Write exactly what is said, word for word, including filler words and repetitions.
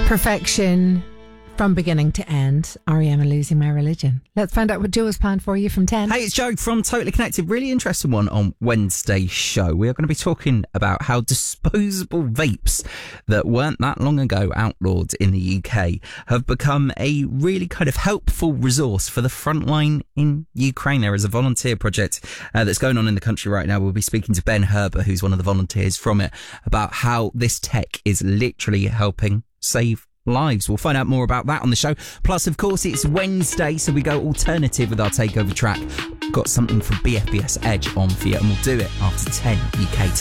Perfection from beginning to end. R E M and Losing My Religion. Let's find out what Joe has planned for you from ten. Hey, it's Joe from Totally Connected. Really interesting one on Wednesday's show. We are going to be talking about how disposable vapes that weren't that long ago outlawed in the U K have become a really kind of helpful resource for the frontline in Ukraine. There is a volunteer project uh, that's going on in the country right now. We'll be speaking to Ben Herber, who's one of the volunteers from it, about how this tech is literally helping save lives. We'll find out more about that on the show. Plus, of course, it's Wednesday, so we go alternative with our takeover track. Got something from B F B S Edge on for you, and we'll do it after ten U K.